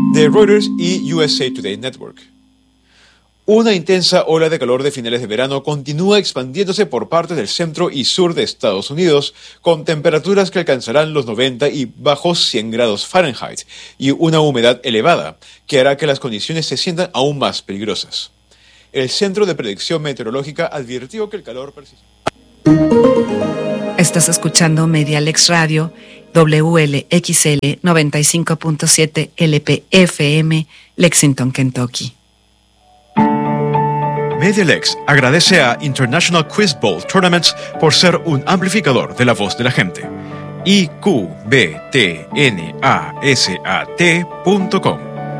de Reuters y USA Today Network. Una intensa ola de calor de finales de verano continúa expandiéndose por partes del centro y sur de Estados Unidos, con temperaturas que alcanzarán los 90 y bajos 100 grados Fahrenheit, y una humedad elevada, que hará que las condiciones se sientan aún más peligrosas. El Centro de Predicción Meteorológica advirtió que el calor persiste. Estás escuchando Medialex Radio, WLXL 95.7 LPFM, Lexington, Kentucky. Medialex agradece a International Quiz Bowl Tournaments por ser un amplificador de la voz de la gente. iqbtnasat.com.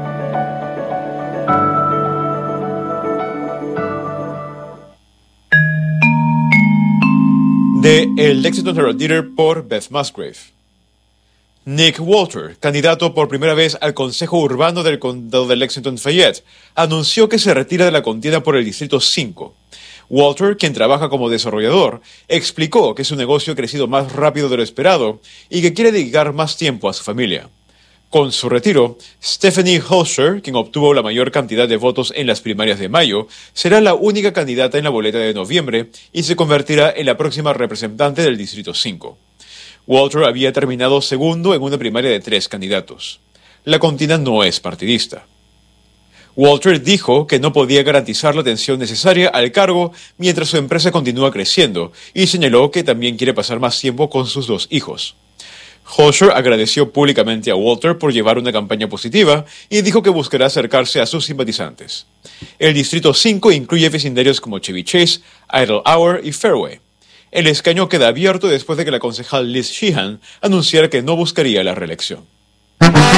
De El Lexington Herald Leader por Beth Musgrave. Nick Walter, candidato por primera vez al Consejo Urbano del Condado de Lexington-Fayette, anunció que se retira de la contienda por el Distrito 5. Walter, quien trabaja como desarrollador, explicó que su negocio ha crecido más rápido de lo esperado y que quiere dedicar más tiempo a su familia. Con su retiro, Stephanie Holscher, quien obtuvo la mayor cantidad de votos en las primarias de mayo, será la única candidata en la boleta de noviembre y se convertirá en la próxima representante del Distrito 5. Walter había terminado segundo en una primaria de 3 candidatos. La contienda no es partidista. Walter dijo que no podía garantizar la atención necesaria al cargo mientras su empresa continúa creciendo y señaló que también quiere pasar más tiempo con sus 2 hijos. Holscher agradeció públicamente a Walter por llevar una campaña positiva y dijo que buscará acercarse a sus simpatizantes. El Distrito 5 incluye vecindarios como Chevy Chase, Idle Hour y Fairway. El escaño queda abierto después de que la concejal Liz Sheehan anunciara que no buscaría la reelección.